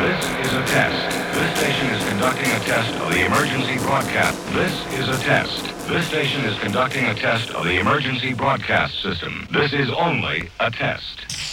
This is a test. This station is conducting a test of the emergency broadcast. This is a test. This station is conducting a test of the emergency broadcast system. This is only a test.